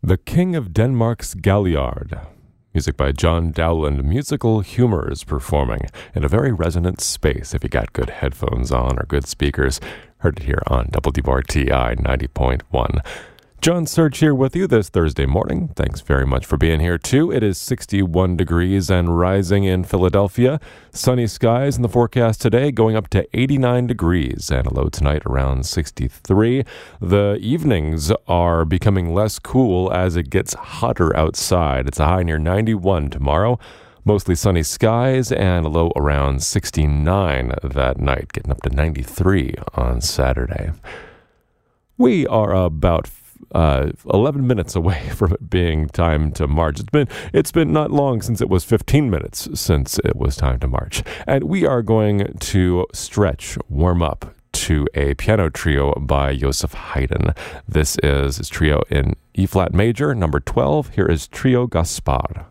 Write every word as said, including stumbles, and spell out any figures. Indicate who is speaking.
Speaker 1: The King of Denmark's Galliard. Music by John Dowland. Musical humor is performing in a very resonant space if you got good headphones on or good speakers. Heard it here on W D R T I ninety point one. John Surge here with you this Thursday morning. Thanks very much for being here, too. It is sixty-one degrees and rising in Philadelphia. Sunny skies in the forecast today, going up to eighty-nine degrees, and a low tonight around sixty-three. The evenings are becoming less cool as it gets hotter outside. It's a high near ninety-one tomorrow. Mostly sunny skies and a low around sixty-nine that night, getting up to ninety-three on Saturday. We are about Uh, eleven minutes away from it being time to march. It's been it's been not long since it was fifteen minutes since it was time to march. And we are going to stretch, warm up to a piano trio by Joseph Haydn. This is his trio in E-flat major, number twelve. Here is Trio Gaspar.